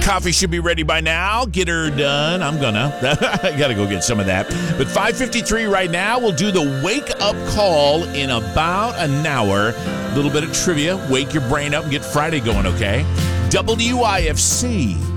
Coffee should be ready by now. Get her done. I'm gonna. I gotta go get some of that. But 5:53 right now. We'll do the wake-up call in about an hour. A little bit of trivia. Wake your brain up and get Friday going, okay? WIFC.